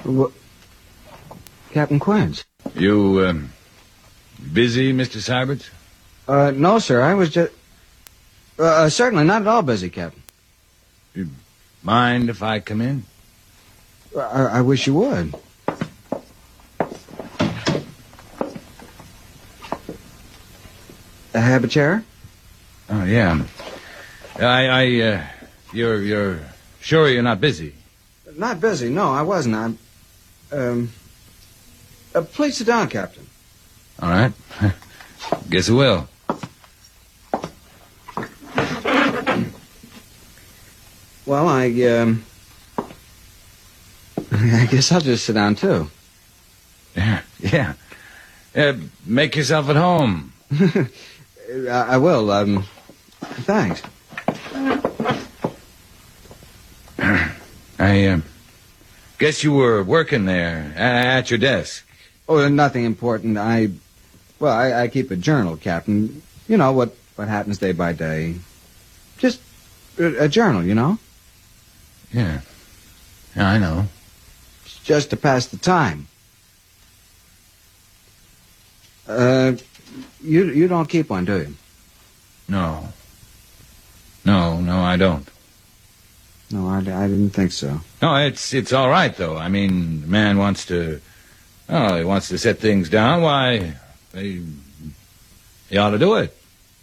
What? Captain Quince. You, busy, Mr. Syberts? No, sir. I was just... certainly not at all busy, Captain. You mind if I come in? I wish you would. Have a chair? Oh, yeah. You're sure you're not busy? Not busy. No, I wasn't. Please sit down, Captain. All right. Guess I will. Well, I guess I'll just sit down, too. Yeah. Make yourself at home. I will. Thanks. I guess you were working there at your desk. Oh, nothing important. I keep a journal, Captain. You know, what happens day by day. Just a journal, you know? Yeah, I know. It's just to pass the time. You don't keep one, do you? No, I don't. No, I didn't think so. No, it's all right, though. I mean, the man wants to... Oh, he wants to set things down. Why, he ought to do it.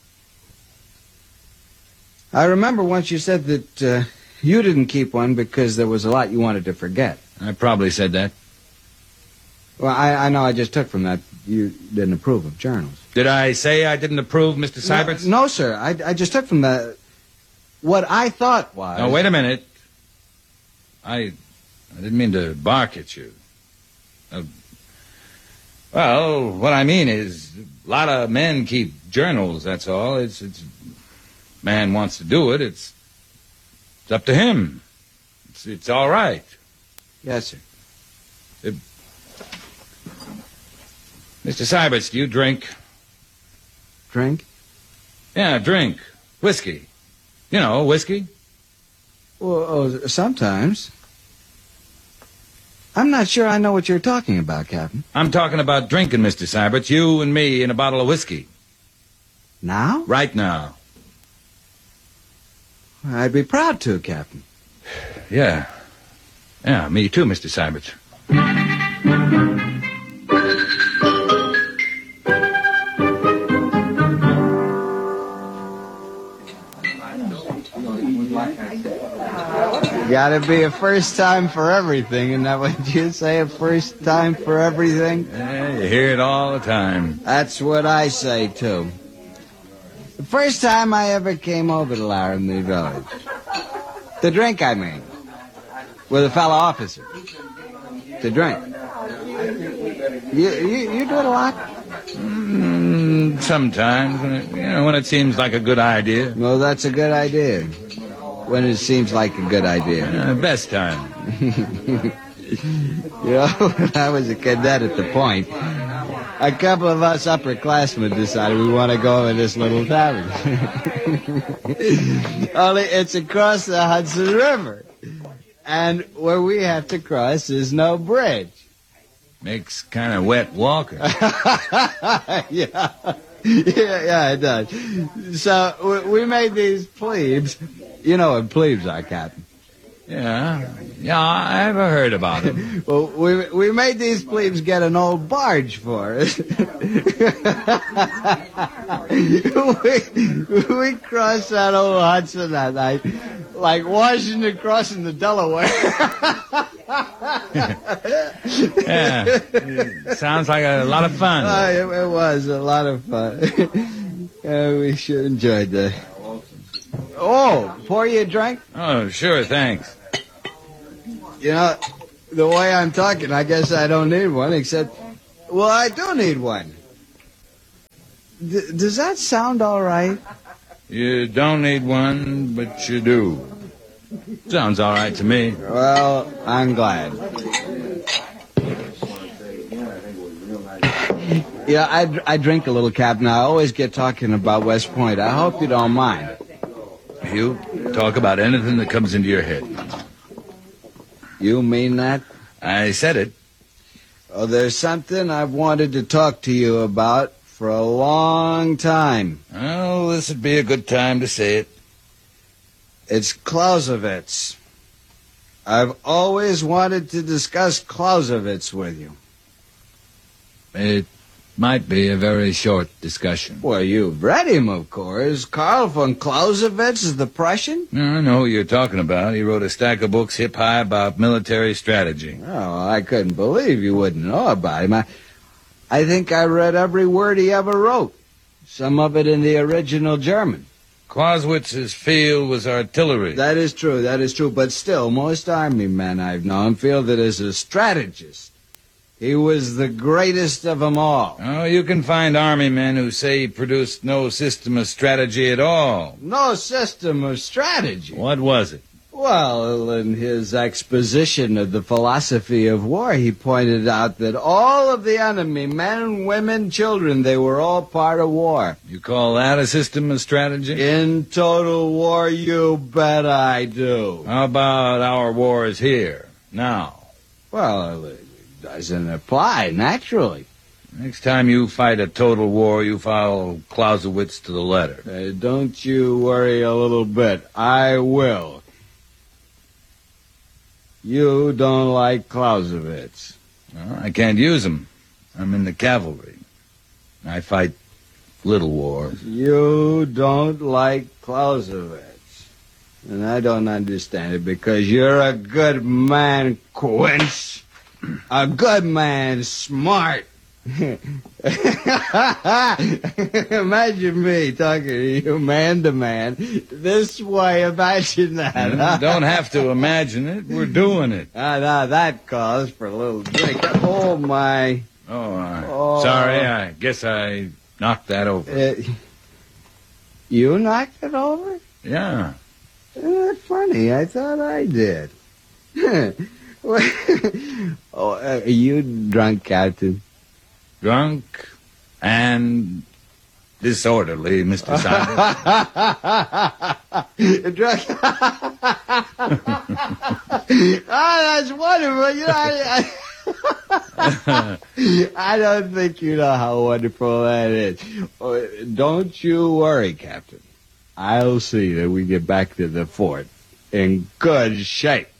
I remember once you said that you didn't keep one because there was a lot you wanted to forget. I probably said that. Well, I know I just took from that you didn't approve of journals. Did I say I didn't approve, Mr. Syberts? No, sir. I just took from that what I thought was... Now, wait a minute. I didn't mean to bark at you. Well, what I mean is, a lot of men keep journals, that's all. It's man wants to do it, it's up to him. It's all right. Yes, sir. Mr. Syberts, do you drink? Drink? Yeah, drink. Whiskey. You know, whiskey. Well, sometimes. I'm not sure I know what you're talking about, Captain. I'm talking about drinking, Mr. Syberts. You and me in a bottle of whiskey. Now? Right now. I'd be proud to, Captain. Yeah. Yeah, me too, Mr. Syberts. Gotta be a first time for everything, isn't that what you say? A first time for everything? Yeah, you hear it all the time. That's what I say, too. The first time I ever came over to Laramie Village. To drink, I mean. With a fellow officer. To drink. You do it a lot? Sometimes, when it seems like a good idea. Well, that's a good idea. When it seems like a good idea. Best time. When I was a cadet at the Point, a couple of us upperclassmen decided we want to go in this little tavern. Only it's across the Hudson River. And where we have to cross is no bridge. Makes kind of wet walking. Yeah, it does. So we made these plebes. You know what plebes are, Captain. Yeah, I ever heard about them. Well, we made these plebes get an old barge for us. we crossed that old Hudson that night, like Washington crossing the Delaware. Yeah, sounds like a lot of fun. It was a lot of fun. We sure enjoyed that. Oh, pour you a drink? Oh, sure, thanks. You know, the way I'm talking, I guess I don't need one, except... Well, I do need one. Does that sound all right? You don't need one, but you do. Sounds all right to me. Well, I'm glad. Yeah, I drink a little, Captain. I always get talking about West Point. I hope you don't mind. You talk about anything that comes into your head. You mean that? I said it. Oh, there's something I've wanted to talk to you about for a long time. Well, this would be a good time to say it. It's Clausewitz. I've always wanted to discuss Clausewitz with you. It might be a very short discussion. Well, you've read him, of course. Karl von Clausewitz is the Prussian? No, I know who you're talking about. He wrote a stack of books hip high about military strategy. Oh, well, I couldn't believe you wouldn't know about him. I think I read every word he ever wrote. Some of it in the original German. Clausewitz's field was artillery. That is true. But still, most army men I've known feel that as a strategist, he was the greatest of them all. Oh, you can find army men who say he produced no system of strategy at all. No system of strategy? What was it? Well, in his exposition of the philosophy of war, he pointed out that all of the enemy, men, women, children, they were all part of war. You call that a system of strategy? In total war, you bet I do. How about our wars here, now? Well, it doesn't apply, naturally. Next time you fight a total war, you follow Clausewitz to the letter. Don't you worry a little bit. I will. You don't like Clausewitz. Well, I can't use him. I'm in the cavalry. I fight little wars. You don't like Clausewitz. And I don't understand it because you're a good man, Quince. A good man, smart. Imagine me talking to you man to man this way. Imagine that. You don't have to imagine it. We're doing it. Now that calls for a little drink. Oh, my. Sorry. I guess I knocked that over. You knocked it over? Yeah. Isn't that funny? I thought I did. Are you drunk, Captain? Drunk and disorderly, Mr. Simon. Drunk. That's wonderful. You know, I don't think you know how wonderful that is. Don't you worry, Captain. I'll see that we get back to the fort in good shape.